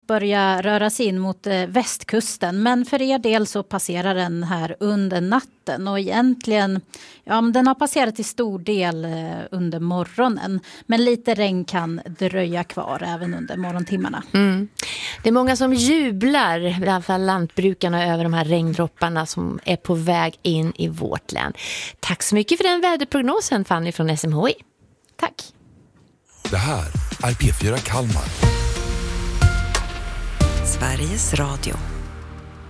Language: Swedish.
börja röra sig in mot västkusten. Men för er del så passerar den här under natten. Och egentligen, den har passerat till stor del under morgonen. Men lite regn kan dröja kvar även under morgontimmarna. Det är många som jublar, i alla fall lantbrukarna, över de här regndropparna som är på väg in i vårt län. Tack så mycket för den väderprognosen, Fanny från SMHI. Tack. Det här är P4 Kalmar. Sveriges Radio.